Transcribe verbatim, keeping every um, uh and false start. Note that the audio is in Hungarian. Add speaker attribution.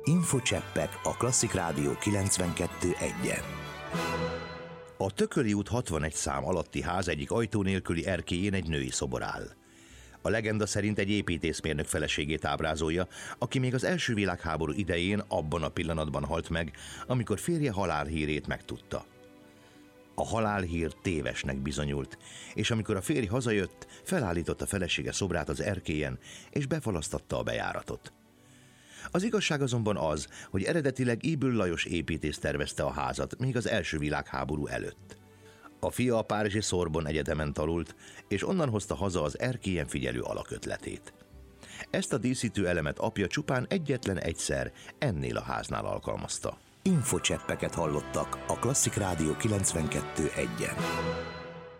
Speaker 1: Infocseppek a Klasszik Rádió kilencvenkettő egyen. A Tököli út hatvanegy szám alatti ház egyik ajtó nélküli erkélyén egy női szobor áll. A legenda szerint egy építészmérnök feleségét ábrázolja, aki még az első világháború idején abban a pillanatban halt meg, amikor férje halálhírét megtudta. A halálhír tévesnek bizonyult, és amikor a férj hazajött, felállította felesége szobrát az erkélyen, és befalasztatta a bejáratot. Az igazság azonban az, hogy eredetileg Ybl Lajos építész tervezte a házat még az első világháború előtt. A fia a párizsi Sorbonne Egyetemen tanult, és onnan hozta haza az erkélyen figyelő alakötletét. Ezt a díszítő elemet apja csupán egyetlen egyszer ennél a háznál alkalmazta.
Speaker 2: Infocseppeket hallottak a Klasszik Rádió kilencvenkettő egyen.